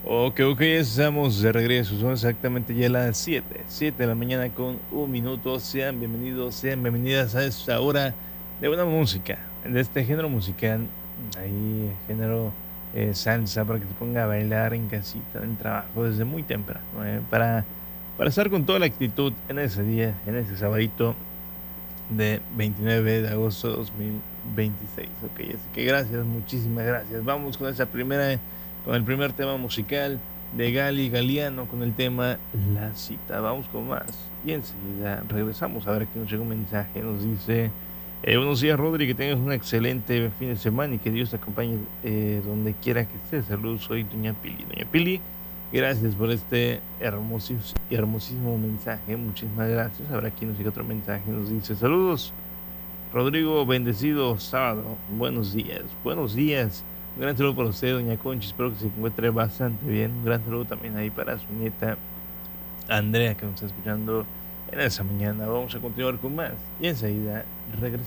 Ok, estamos de regreso. Son exactamente ya las 7 de la mañana con un minuto. Sean bienvenidos, sean bienvenidas a esta hora de buena música, de este género musical, ahí, género salsa, para que te ponga a bailar en casita, en el trabajo, desde muy temprano, para estar con toda la actitud en ese día, en ese sabadito de 29 de agosto de 2026. Ok, así que gracias, muchísimas gracias. Vamos con con el primer tema musical de Gali Galiano con el tema La Cita. Vamos con más. Y enseguida regresamos a ver que nos llega un mensaje. Nos dice: buenos días, Rodri, que tengas un excelente fin de semana y que Dios te acompañe donde quiera que estés. Saludos, soy Doña Pili. Doña Pili, gracias por este hermosísimo mensaje. Muchísimas gracias. Habrá quien nos llega otro mensaje. Nos dice: saludos, Rodrigo, bendecido sábado. Buenos días, buenos días. Un gran saludo para usted, doña Conchi. Espero que se encuentre bastante bien. Un gran saludo también ahí para su nieta Andrea, que nos está escuchando en esa mañana. Vamos a continuar con más. Y enseguida regresamos.